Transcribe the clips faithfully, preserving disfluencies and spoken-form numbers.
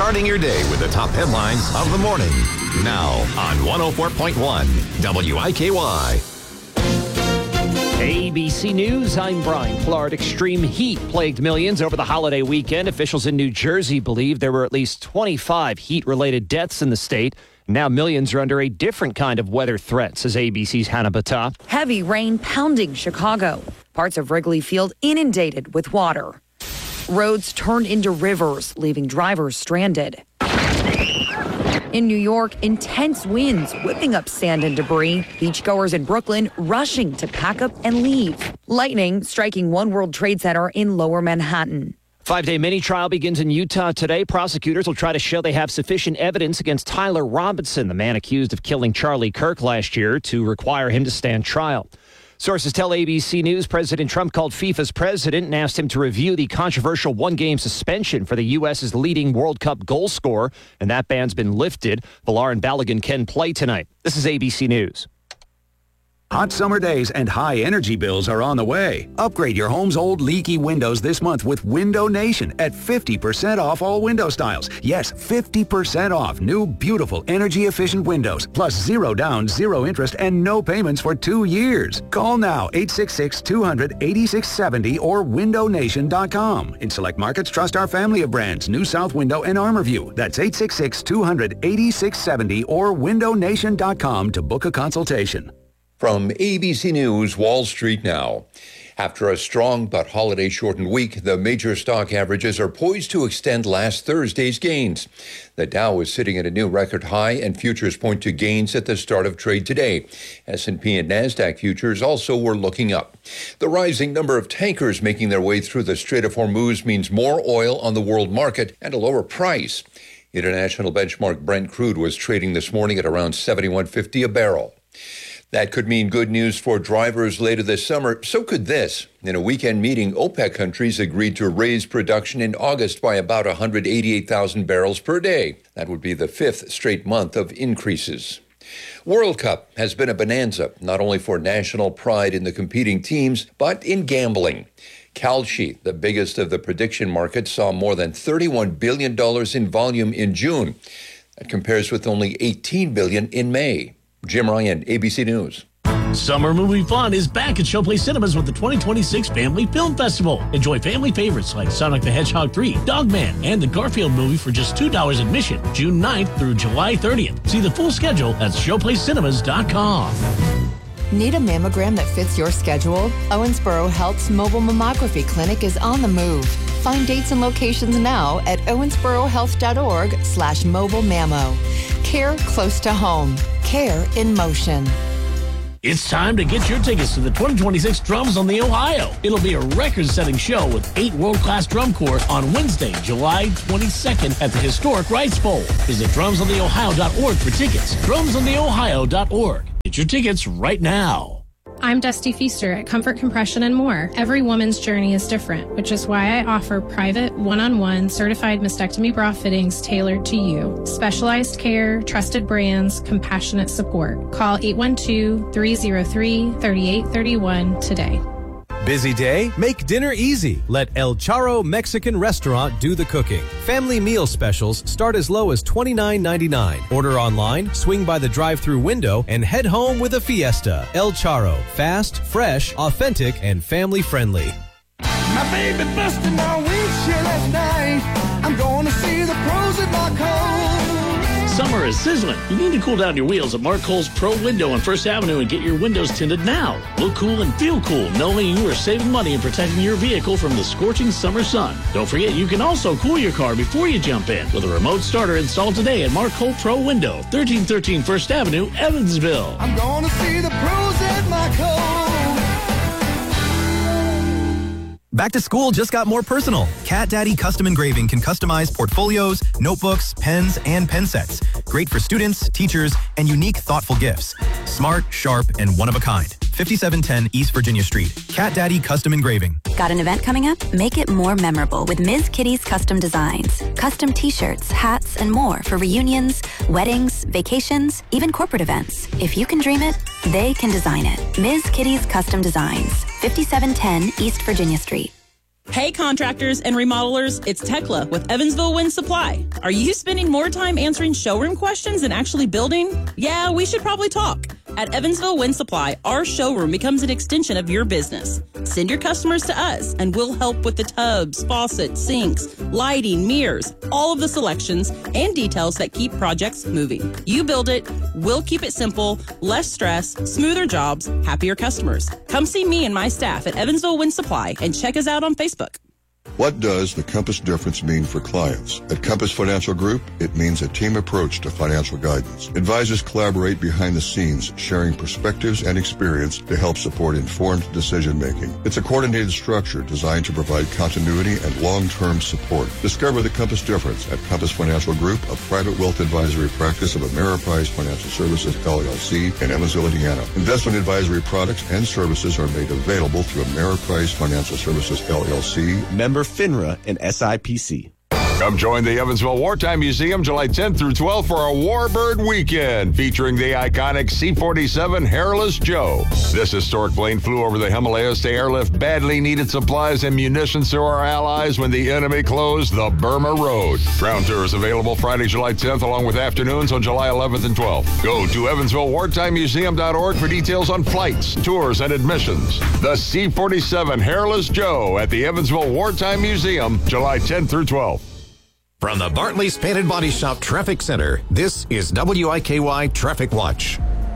Starting your day with the top headlines of the morning. Now on one oh four point one W I K Y. A B C News, I'm Brian Flard. Extreme heat plagued millions over the holiday weekend. Officials in New Jersey believe there were at least twenty-five heat-related deaths in the state. Now millions are under a different kind of weather threat, says A B C's Hannah Batta. Heavy rain pounding Chicago. Parts of Wrigley Field inundated with water. Roads turned into rivers, leaving drivers stranded. In New York, intense winds whipping up sand and debris. Beachgoers in Brooklyn rushing to pack up and leave. Lightning striking One World Trade Center in Lower Manhattan. Five-day mini-trial begins in Utah today. Prosecutors will try to show they have sufficient evidence against Tyler Robinson, the man accused of killing Charlie Kirk last year, to require him to stand trial. Sources tell A B C News President Trump called FIFA's president and asked him to review the controversial one-game suspension for the U S's leading World Cup goal scorer, and that ban's been lifted. Villar and Balogun can play tonight. This is A B C News. Hot summer days and high energy bills are on the way. Upgrade your home's old leaky windows this month with Window Nation at fifty percent off all window styles. Yes, fifty percent off new, beautiful, energy-efficient windows, plus zero down, zero interest, and no payments for two years. Call now, eight six six, two hundred, eighty-six seventy or window nation dot com. In select markets, trust our family of brands, New South Window and Armorview. That's eight six six, two hundred, eighty-six seventy or window nation dot com to book a consultation. From A B C News, Wall Street now. After a strong but holiday-shortened week, the major stock averages are poised to extend last Thursday's gains. The Dow is sitting at a new record high, and futures point to gains at the start of trade today. S and P and NASDAQ futures also were looking up. The rising number of tankers making their way through the Strait of Hormuz means more oil on the world market and a lower price. International benchmark Brent crude was trading this morning at around seventy-one fifty a barrel. That could mean good news for drivers later this summer. So could this. In a weekend meeting, OPEC countries agreed to raise production in August by about one hundred eighty-eight thousand barrels per day. That would be the fifth straight month of increases. World Cup has been a bonanza, not only for national pride in the competing teams, but in gambling. Kalshi, the biggest of the prediction markets, saw more than thirty-one billion dollars in volume in June. That compares with only eighteen billion dollars in May. Jim Ryan, A B C News. Summer movie fun is back at Showplace Cinemas with the twenty twenty-six Family Film Festival. Enjoy family favorites like Sonic the Hedgehog three, Dogman, and the Garfield movie for just two dollars admission, June ninth through July thirtieth. See the full schedule at showplace cinemas dot com. Need a mammogram that fits your schedule? Owensboro Health's mobile mammography clinic is on the move. Find dates and locations now at owensboro health dot org slash mobile mammo. Care close to home. Care in motion. It's time to get your tickets to the twenty twenty-six Drums on the Ohio. It'll be a record-setting show with eight world-class drum corps on Wednesday, July twenty-second at the historic Rice Bowl. Visit drums on the ohio dot org for tickets. drums on the ohio dot org. Get your tickets right now. I'm Dusty Feaster at Comfort Compression and More. Every woman's journey is different, which is why I offer private, one-on-one, certified mastectomy bra fittings tailored to you. Specialized care, trusted brands, compassionate support. Call eight one two, three oh three, three eight three one today. Busy day? Make dinner easy. Let El Charro Mexican Restaurant do the cooking. Family meal specials start as low as twenty-nine ninety-nine. Order online, swing by the drive-thru window, and head home with a fiesta. El Charro. Fast, fresh, authentic, and family-friendly. My baby busted my windshield last night. I'm going to see the pros at Mark Cole. Summer is sizzling. You need to cool down your wheels at Mark Cole's Pro Window on First Avenue and get your windows tinted now. Look cool and feel cool, knowing you are saving money and protecting your vehicle from the scorching summer sun. Don't forget, you can also cool your car before you jump in with a remote starter installed today at Mark Cole Pro Window, thirteen thirteen First Avenue, Evansville. I'm going to see the pros at Mark Cole. Back to school just got more personal. Cat Daddy Custom Engraving can customize portfolios, notebooks, pens, and pen sets. Great for students, teachers, and unique, thoughtful gifts. Smart, sharp, and one of a kind. fifty-seven ten East Virginia Street. Cat Daddy Custom Engraving. Got an event coming up? Make it more memorable with Miz Kitty's Custom Designs. Custom t-shirts, hats, and more for reunions, weddings, vacations, even corporate events. If you can dream it, they can design it. Miz Kitty's Custom Designs. fifty-seven ten East Virginia Street. Hey contractors and remodelers, it's Tekla with Evansville Wind Supply. Are you spending more time answering showroom questions than actually building? Yeah, we should probably talk. At Evansville Wind Supply, our showroom becomes an extension of your business. Send your customers to us and we'll help with the tubs, faucets, sinks, lighting, mirrors, all of the selections and details that keep projects moving. You build it, we'll keep it simple, less stress, smoother jobs, happier customers. Come see me and my staff at Evansville Wind Supply and check us out on Facebook. What does the Compass difference mean for clients? At Compass Financial Group, it means a team approach to financial guidance. Advisors collaborate behind the scenes, sharing perspectives and experience to help support informed decision-making. It's a coordinated structure designed to provide continuity and long-term support. Discover the Compass difference at Compass Financial Group, a private wealth advisory practice of Ameriprise Financial Services, L L C, in Evansville, Indiana. Investment advisory products and services are made available through Ameriprise Financial Services, L L C. Member FINRA and S I P C. Come join the Evansville Wartime Museum July tenth through twelfth for a Warbird Weekend featuring the iconic C forty-seven Hairless Joe. This historic plane flew over the Himalayas to airlift badly needed supplies and munitions to our allies when the enemy closed the Burma Road. Ground tours available Friday, July tenth, along with afternoons on July eleventh and twelfth. Go to Evansville Wartime Museum dot org for details on flights, tours, and admissions. The C forty-seven Hairless Joe at the Evansville Wartime Museum, July tenth through twelfth. From the Bartley's Paint and Body Shop Traffic Center, this is W I K Y Traffic Watch.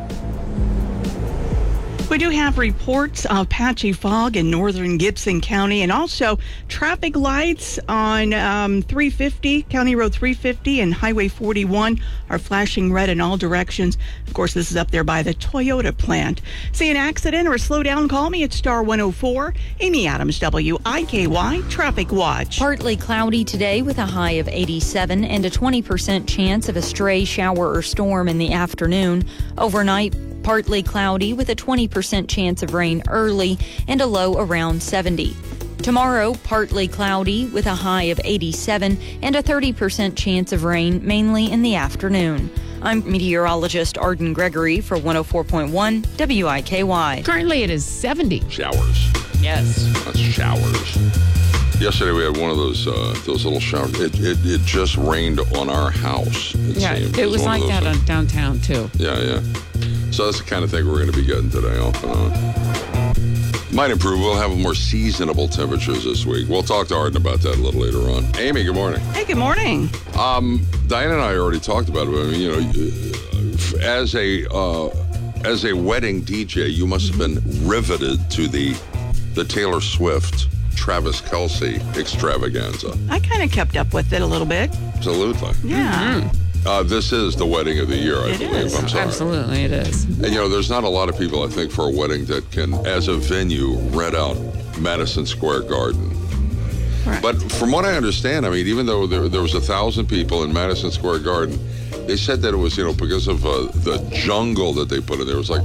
We do have reports of patchy fog in northern Gibson County and also traffic lights on um, three fifty, County Road three fifty and Highway forty-one are flashing red in all directions. Of course, this is up there by the Toyota plant. See an accident or slow down, call me at Star one oh four. Amy Adams, W I K Y Traffic Watch. Partly cloudy today with a high of eighty-seven and a twenty percent chance of a stray shower or storm in the afternoon. Overnight, partly cloudy with a twenty percent chance of rain early and a low around seventy. Tomorrow, partly cloudy with a high of eighty-seven and a thirty percent chance of rain, mainly in the afternoon. I'm meteorologist Arden Gregory for one oh four point one W I K Y. Currently it is seventy. Showers. Yes. That's showers. Yesterday we had one of those uh, those little showers. It, it it just rained on our house. It yeah, seemed. it was, was like that on downtown too. Yeah, yeah. So that's the kind of thing we're going to be getting today off and on. Might improve. We'll have more seasonable temperatures this week. We'll talk to Arden about that a little later on. Amy, good morning. Hey, good morning. Um, Diane and I already talked about it. I mean, you know, as a uh, as a wedding D J, you must have been riveted to the the Taylor Swift, Travis Kelce extravaganza. I kind of kept up with it a little bit. Absolutely. Yeah. Mm-hmm. Uh, this is the wedding of the year, I it believe. Is. I'm sorry. Absolutely, it is. And, you know, there's not a lot of people, I think, for a wedding that can, as a venue, rent out Madison Square Garden. Right. But from what I understand, I mean, even though there, there was a thousand people in Madison Square Garden, they said that it was, you know, because of uh, the jungle that they put in there. It was like